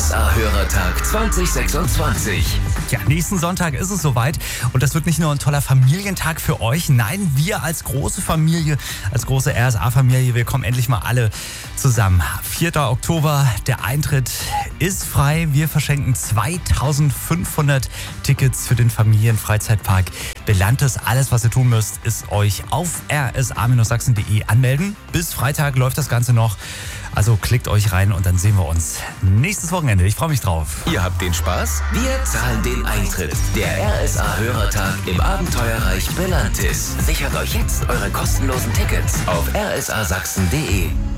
RSA-Hörertag 2026. Ja, nächsten Sonntag ist es soweit und das wird nicht nur ein toller Familientag für euch. Nein, wir als große Familie, als große RSA-Familie, wir kommen endlich mal alle zusammen. 4. Oktober, der Eintritt ist frei. Wir verschenken 2500 Tickets für den Familienfreizeitpark Belantes. Alles, was ihr tun müsst, ist euch auf rsa-sachsen.de anmelden. Bis Freitag läuft das Ganze noch. Also klickt euch rein und dann sehen wir uns nächstes Wochenende. Ich freue mich drauf. Ihr habt den Spaß? Wir zahlen den Eintritt. Der RSA-Hörertag im Abenteuerreich Belantis. Sichert euch jetzt eure kostenlosen Tickets auf rsa-sachsen.de.